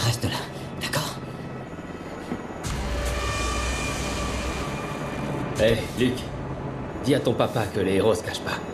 Reste là, d'accord? Hé, Luke. Dis à ton papa que les héros se cachent pas.